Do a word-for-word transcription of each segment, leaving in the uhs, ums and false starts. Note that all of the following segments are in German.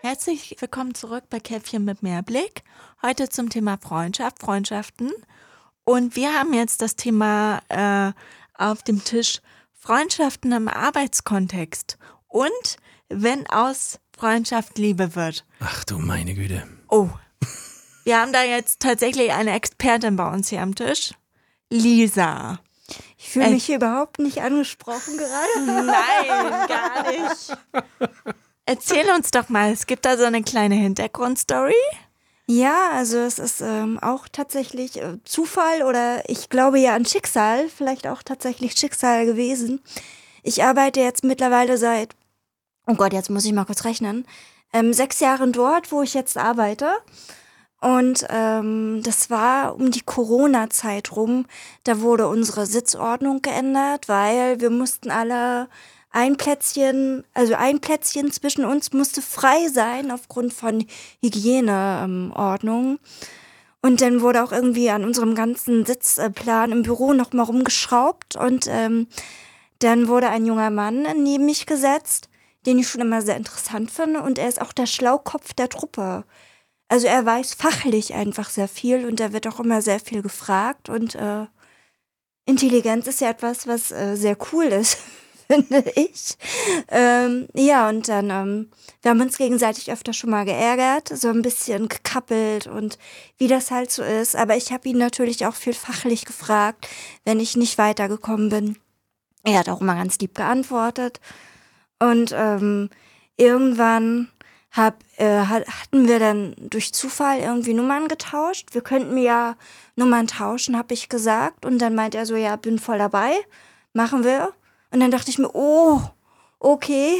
Herzlich willkommen zurück bei Käffchen mit Mehrblick. Heute zum Thema Freundschaft, Freundschaften. Und wir haben jetzt das Thema äh, auf dem Tisch Freundschaften im Arbeitskontext. Und wenn aus Freundschaft Liebe wird. Ach du meine Güte. Oh, wir haben da jetzt tatsächlich eine Expertin bei uns hier am Tisch. Lisa. Ich fühle Äh, mich hier überhaupt nicht angesprochen gerade. Nein, gar nicht. Erzähl uns doch mal, es gibt da so eine kleine Hintergrundstory. Ja, also es ist ähm, auch tatsächlich äh, Zufall oder ich glaube ja an Schicksal, vielleicht auch tatsächlich Schicksal gewesen. Ich arbeite jetzt mittlerweile seit, oh Gott, jetzt muss ich mal kurz rechnen, ähm, sechs Jahren dort, wo ich jetzt arbeite. Und ähm, das war um die Corona-Zeit rum. Da wurde unsere Sitzordnung geändert, weil wir mussten alle ein Plätzchen, also ein Plätzchen zwischen uns musste frei sein aufgrund von Hygieneordnung. Und dann wurde auch irgendwie an unserem ganzen Sitzplan im Büro nochmal rumgeschraubt. Und ähm, dann wurde ein junger Mann neben mich gesetzt, den ich schon immer sehr interessant finde. Und er ist auch der Schlaukopf der Truppe. Also er weiß fachlich einfach sehr viel und da wird auch immer sehr viel gefragt. Und äh, Intelligenz ist ja etwas, was äh, sehr cool ist, finde ich. Ähm, ja, und dann, ähm, wir haben uns gegenseitig öfter schon mal geärgert, so ein bisschen gekappelt und wie das halt so ist. Aber ich habe ihn natürlich auch viel fachlich gefragt, wenn ich nicht weitergekommen bin. Er hat auch immer ganz lieb geantwortet. Und ähm, irgendwann hab, äh, hatten wir dann durch Zufall irgendwie Nummern getauscht. Wir könnten mir ja Nummern tauschen, habe ich gesagt. Und dann meint er so, ja, bin voll dabei, machen wir. Und dann dachte ich mir, oh, okay.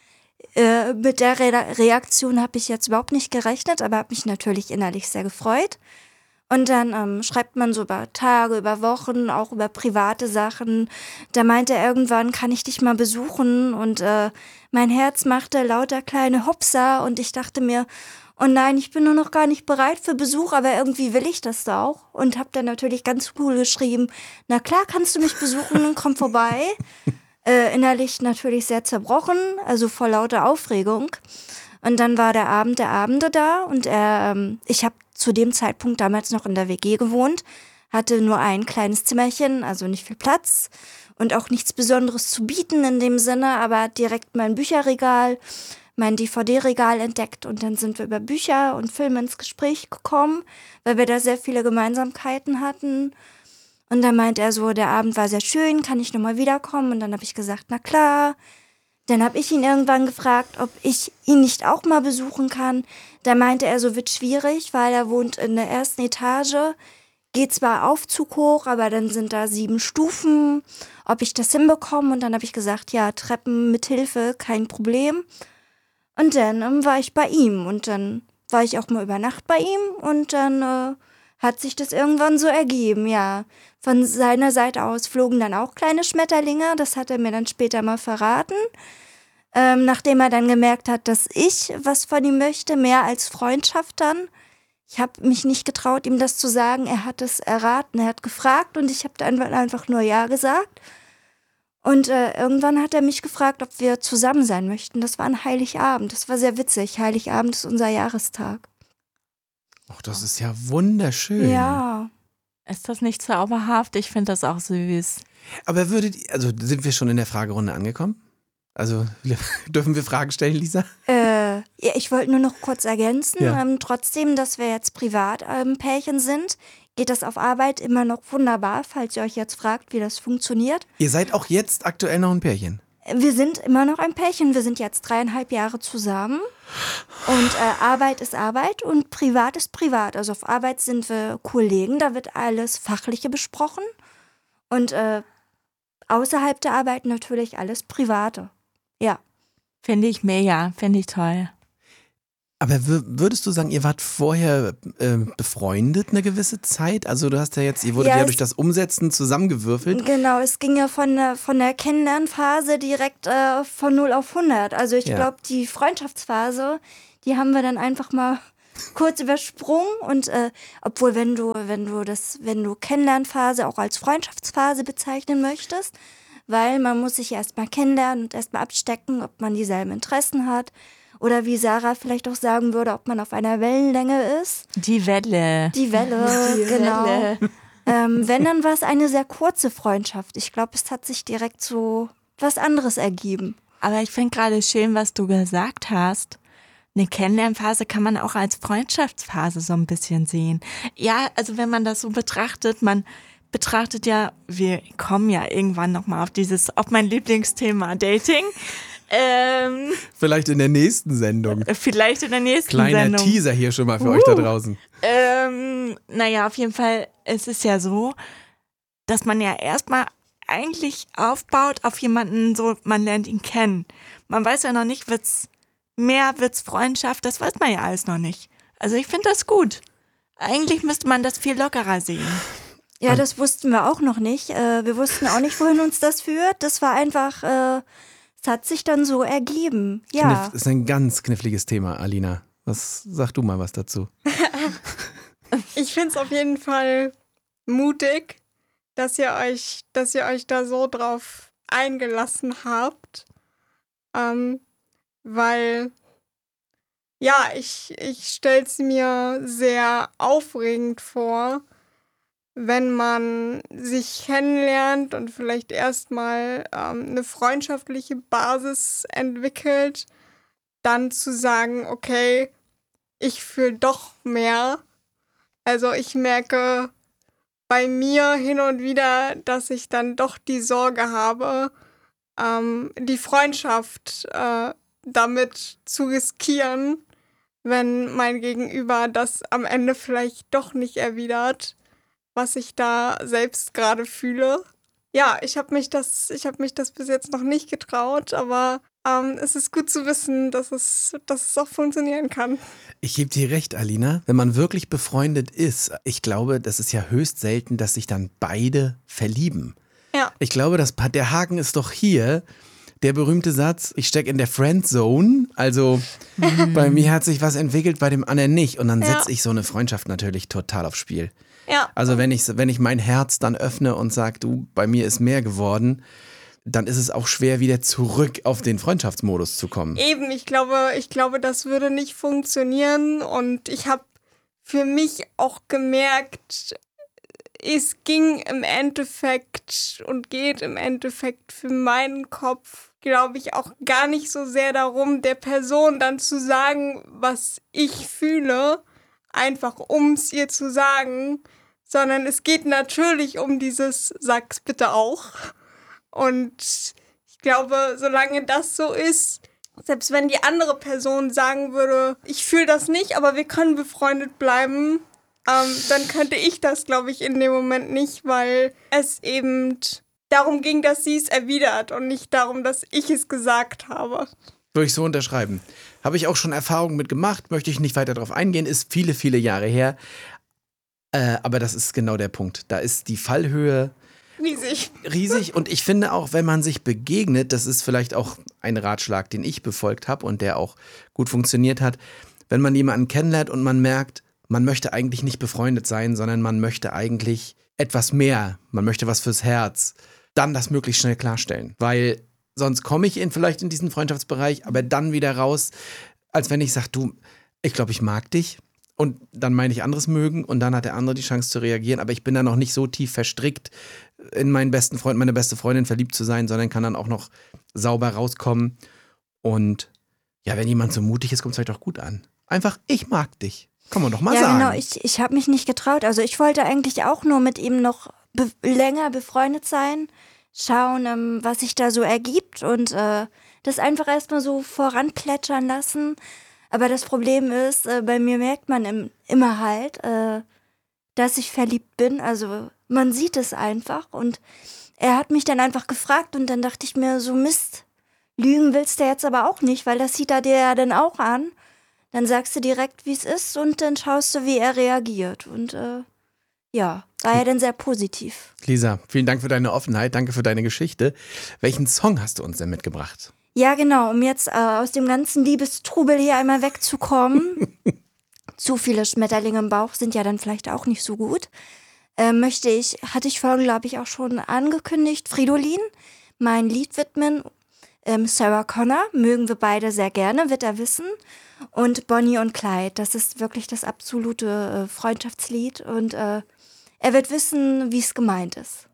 Äh, mit der Re- Reaktion habe ich jetzt überhaupt nicht gerechnet, aber habe mich natürlich innerlich sehr gefreut. Und dann ähm, schreibt man so über Tage, über Wochen, auch über private Sachen. Da meinte er irgendwann, kann ich dich mal besuchen? Und äh, mein Herz machte lauter kleine Hopser und ich dachte mir, oh nein, ich bin nur noch gar nicht bereit für Besuch, aber irgendwie will ich das da auch. Und habe dann natürlich ganz cool geschrieben, na klar, kannst du mich besuchen, komm vorbei. Äh, innerlich natürlich sehr zerbrochen, also vor lauter Aufregung. Und dann war der Abend der Abende da und er, ähm, ich habe zu dem Zeitpunkt damals noch in der W G gewohnt, hatte nur ein kleines Zimmerchen, also nicht viel Platz und auch nichts Besonderes zu bieten in dem Sinne, aber direkt mein Bücherregal, mein D V D-Regal entdeckt und dann sind wir über Bücher und Filme ins Gespräch gekommen, weil wir da sehr viele Gemeinsamkeiten hatten. Und dann meint er so, der Abend war sehr schön, kann ich nochmal wiederkommen? Und dann habe ich gesagt, na klar. Dann habe ich ihn irgendwann gefragt, ob ich ihn nicht auch mal besuchen kann. Da meinte er, so wird schwierig, weil er wohnt in der ersten Etage, geht zwar Aufzug hoch, aber dann sind da sieben Stufen, ob ich das hinbekomme. Und dann habe ich gesagt, ja, Treppen mit Hilfe, kein Problem. Und dann ähm, war ich bei ihm und dann war ich auch mal über Nacht bei ihm und dann äh, hat sich das irgendwann so ergeben, ja. Von seiner Seite aus flogen dann auch kleine Schmetterlinge, das hat er mir dann später mal verraten. Ähm, nachdem er dann gemerkt hat, dass ich was von ihm möchte, mehr als Freundschaft dann. Ich habe mich nicht getraut, ihm das zu sagen. Er hat es erraten, er hat gefragt und ich habe dann einfach nur Ja gesagt. Und äh, irgendwann hat er mich gefragt, ob wir zusammen sein möchten. Das war ein Heiligabend, das war sehr witzig. Heiligabend ist unser Jahrestag. Ach, das ist ja wunderschön. Ja. Ist das nicht zauberhaft? Ich finde das auch süß. Aber würdet ihr, also sind wir schon in der Fragerunde angekommen? Also dürfen wir Fragen stellen, Lisa? Äh, ja, ich wollte nur noch kurz ergänzen, Ja. ähm, trotzdem, dass wir jetzt privat ähm, Pärchen sind, geht das auf Arbeit immer noch wunderbar, falls ihr euch jetzt fragt, wie das funktioniert. Ihr seid auch jetzt aktuell noch ein Pärchen. Wir sind immer noch ein Pärchen, wir sind jetzt dreieinhalb Jahre zusammen und äh, Arbeit ist Arbeit und privat ist privat. Also auf Arbeit sind wir Kollegen, da wird alles Fachliche besprochen und äh, außerhalb der Arbeit natürlich alles Private. Ja. Finde ich mega, finde ich toll. Aber w- würdest du sagen, ihr wart vorher äh, befreundet eine gewisse Zeit? Also du hast ja jetzt, ihr wurdet Ja, ja es- durch das Umsetzen zusammengewürfelt. Genau, es ging ja von, der- von der Kennenlernphase direkt äh, von null auf hundert. Also ich Ja. glaube, die Freundschaftsphase, die haben wir dann einfach mal kurz übersprungen. Und äh, obwohl, wenn du, wenn du das, wenn du Kennenlernphase auch als Freundschaftsphase bezeichnen möchtest, weil man muss sich erstmal kennenlernen und erstmal abstecken, ob man dieselben Interessen hat Oder wie Sarah vielleicht auch sagen würde, ob man auf einer Wellenlänge ist. Die Welle. Die Welle, Die genau. Welle. Ähm, wenn, dann war es eine sehr kurze Freundschaft. Ich glaube, es hat sich direkt so was anderes ergeben. Aber ich finde gerade schön, was du gesagt hast. Eine Kennenlernphase kann man auch als Freundschaftsphase so ein bisschen sehen. Ja, also wenn man das so betrachtet, man betrachtet ja, wir kommen ja irgendwann nochmal auf dieses, auf mein Lieblingsthema Dating. Ähm, Vielleicht in der nächsten Sendung. vielleicht in der nächsten Kleiner Sendung. Teaser hier schon mal für Uh. euch da draußen. Ähm, naja, auf jeden Fall, es ist ja so, dass man ja erstmal eigentlich aufbaut auf jemanden, so man lernt ihn kennen. Man weiß ja noch nicht, wird's mehr, wird's Freundschaft, das weiß man ja alles noch nicht. Also ich finde das gut. Eigentlich müsste man das viel lockerer sehen. Ja, das wussten wir auch noch nicht. Äh, wir wussten auch nicht, wohin uns das führt. Das war einfach, äh, es hat sich dann so ergeben. Ja. Kniff, ist ein ganz kniffliges Thema, Alina. Was, sag du mal was dazu. Ich finde es auf jeden Fall mutig, dass ihr euch, dass ihr euch da so drauf eingelassen habt. Ähm, weil, ja, ich, ich stelle es mir sehr aufregend vor, wenn man sich kennenlernt und vielleicht erstmal ähm, eine freundschaftliche Basis entwickelt, dann zu sagen, okay, ich fühle doch mehr. Also ich merke bei mir hin und wieder, dass ich dann doch die Sorge habe, ähm, die Freundschaft äh, damit zu riskieren, wenn mein Gegenüber das am Ende vielleicht doch nicht erwidert, was ich da selbst gerade fühle. Ja, ich habe mich das, ich habe mich das bis jetzt noch nicht getraut, aber ähm, es ist gut zu wissen, dass es, dass es auch funktionieren kann. Ich gebe dir recht, Alina. Wenn man wirklich befreundet ist, ich glaube, das ist ja höchst selten, dass sich dann beide verlieben. Ja. Ich glaube, das, der Haken ist doch hier der berühmte Satz, ich stecke in der Friendzone. Also bei mir hat sich was entwickelt, bei dem anderen nicht. Und dann Ja. setze ich so eine Freundschaft natürlich total aufs Spiel. Ja. Also wenn ich, wenn ich mein Herz dann öffne und sage, du, bei mir ist mehr geworden, dann ist es auch schwer, wieder zurück auf den Freundschaftsmodus zu kommen. Eben, ich glaube, ich glaube, das würde nicht funktionieren. Und ich habe für mich auch gemerkt, es ging im Endeffekt und geht im Endeffekt für meinen Kopf, glaube ich, auch gar nicht so sehr darum, der Person dann zu sagen, was ich fühle, einfach um es ihr zu sagen, sondern es geht natürlich um dieses Sag's bitte auch. Und ich glaube, solange das so ist, selbst wenn die andere Person sagen würde, ich fühle das nicht, aber wir können befreundet bleiben, ähm, dann könnte ich das, glaube ich, in dem Moment nicht, weil es eben darum ging, dass sie es erwidert und nicht darum, dass ich es gesagt habe. Würde ich so unterschreiben. Habe ich auch schon Erfahrungen mit gemacht, möchte ich nicht weiter darauf eingehen, ist viele, viele Jahre her. Äh, aber das ist genau der Punkt. Da ist die Fallhöhe Riesig. riesig und ich finde auch, wenn man sich begegnet, das ist vielleicht auch ein Ratschlag, den ich befolgt habe und der auch gut funktioniert hat, wenn man jemanden kennenlernt und man merkt, man möchte eigentlich nicht befreundet sein, sondern man möchte eigentlich etwas mehr, man möchte was fürs Herz, dann das möglichst schnell klarstellen, weil sonst komme ich in, vielleicht in diesen Freundschaftsbereich, aber dann wieder raus, als wenn ich sage, du, ich glaube, ich mag dich. Und dann meine ich anderes mögen und dann hat der andere die Chance zu reagieren. Aber ich bin da noch nicht so tief verstrickt, in meinen besten Freund, meine beste Freundin verliebt zu sein, sondern kann dann auch noch sauber rauskommen. Und ja, wenn jemand so mutig ist, kommt es vielleicht auch gut an. Einfach, ich mag dich. Kann man doch mal ja, sagen. genau. Ich, ich habe mich nicht getraut. Also ich wollte eigentlich auch nur mit ihm noch be- länger befreundet sein. Schauen, ähm, was sich da so ergibt. Und äh, das einfach erstmal so voranplätschern lassen. Aber das Problem ist, äh, bei mir merkt man im, immer halt, äh, dass ich verliebt bin. Also man sieht es einfach. Und er hat mich dann einfach gefragt und dann dachte ich mir so, Mist, lügen willst du jetzt aber auch nicht, weil das sieht er dir ja dann auch an. Dann sagst du direkt, wie es ist und dann schaust du, wie er reagiert. Und äh, ja, war er dann sehr positiv. Lisa, vielen Dank für deine Offenheit, danke für deine Geschichte. Welchen Song hast du uns denn mitgebracht? Ja, genau, um jetzt äh, aus dem ganzen Liebestrubel hier einmal wegzukommen. Zu viele Schmetterlinge im Bauch sind ja dann vielleicht auch nicht so gut. Äh, möchte ich, hatte ich vorhin, glaube ich, auch schon angekündigt, Fridolin, mein Lied widmen. Ähm, Sarah Connor mögen wir beide sehr gerne, wird er wissen. Und Bonnie und Clyde, das ist wirklich das absolute äh, Freundschaftslied. Und äh, er wird wissen, wie es gemeint ist.